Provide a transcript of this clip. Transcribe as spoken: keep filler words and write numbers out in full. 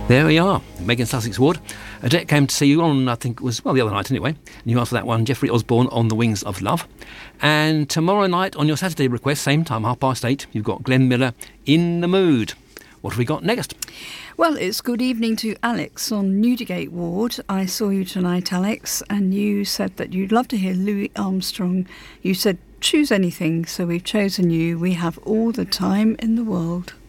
There we are, Megan Sussex Ward. Odette came to see you on, I think it was, well, the other night anyway. And you asked for that one, Jeffrey Osborne, On the Wings of Love. And tomorrow night, on your Saturday request, same time, half past eight, you've got Glenn Miller, In the Mood. What have we got next? Well, it's good evening to Alex on Newdigate Ward. I saw you tonight, Alex, and you said that you'd love to hear Louis Armstrong. You said, choose anything, so we've chosen you. We have all the time in the world.